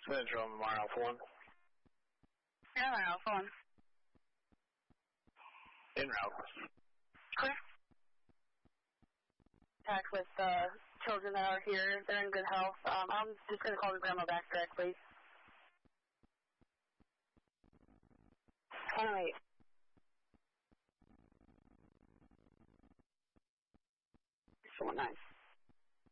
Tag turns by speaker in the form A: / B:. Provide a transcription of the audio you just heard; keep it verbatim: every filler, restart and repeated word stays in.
A: Central Memorial Alpha one.
B: Memorial Alpha one.
A: En route.
B: Clear. Contact with uh, children that are here. They're in good health. Um, I'm just going to call the grandma back directly. All right. four nine.